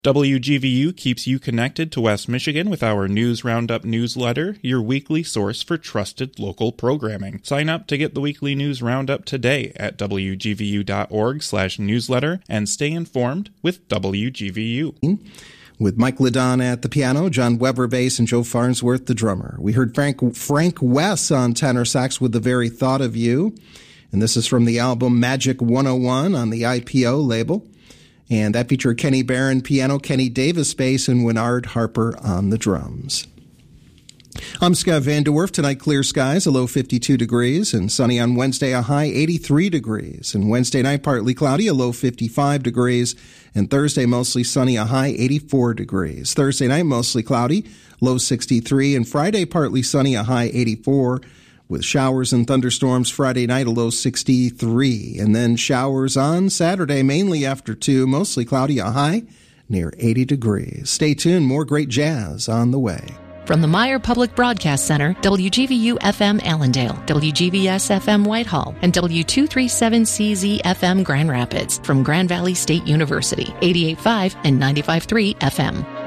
WGVU keeps you connected to West Michigan with our News Roundup newsletter, your weekly source for trusted local programming. Sign up to get the weekly News Roundup today at wgvu.org/newsletter and stay informed with WGVU. With Mike Ladon at the piano, John Weber bass, and Joe Farnsworth the drummer. We heard Frank Wess on tenor sax with The Very Thought of You. And this is from the album Magic 101 on the IPO label. And that featured Kenny Barron piano, Kenny Davis bass, and Winard Harper on the drums. I'm Scott Van De Werf. Tonight, clear skies, a low 52 degrees, and sunny on Wednesday, a high 83 degrees. And Wednesday night, partly cloudy, a low 55 degrees. And Thursday, mostly sunny, a high 84 degrees. Thursday night, mostly cloudy, low 63. And Friday, partly sunny, a high 84. With showers and thunderstorms Friday night, a low 63. And then showers on Saturday, mainly after 2, mostly cloudy, a high near 80 degrees. Stay tuned, more great jazz on the way. From the Meyer Public Broadcast Center, WGVU-FM Allendale, WGVS-FM Whitehall, and W237CZ-FM Grand Rapids from Grand Valley State University, 88.5 and 95.3 FM.